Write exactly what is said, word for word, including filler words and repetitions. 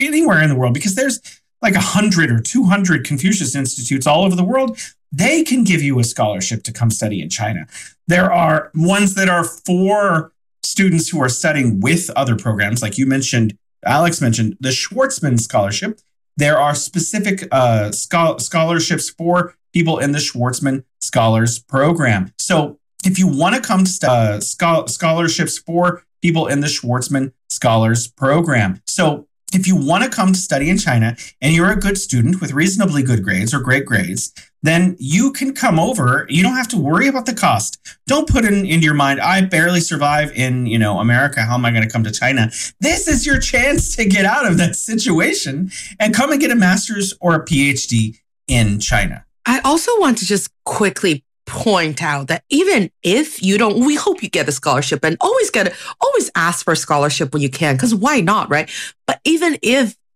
anywhere in the world, because there's like one hundred or two hundred Confucius Institutes all over the world, they can give you a scholarship to come study in China. There are ones that are for students who are studying with other programs, like you mentioned, Alex mentioned, the Schwarzman Scholarship. There are specific uh, schol- scholarships for people in the Schwarzman Scholars Program. So if you want to come to st- uh, schol- scholarships for people in the Schwarzman Scholars Program. So if you want to come to study in China and you're a good student with reasonably good grades or great grades, then you can come over. You don't have to worry about the cost. Don't put it in, into your mind, I barely survive in, you know, America. How am I going to come to China? This is your chance to get out of that situation and come and get a master's or a PhD in China. I also want to just quickly point out that even if you don't, we hope you get a scholarship, and always get it, always ask for a scholarship when you can, because why not, right? But even if